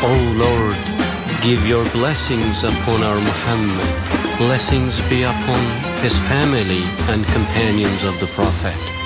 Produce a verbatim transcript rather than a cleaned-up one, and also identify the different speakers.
Speaker 1: O Lord, give your blessings upon our Muhammad. Blessings be upon his family and companions of the Prophet.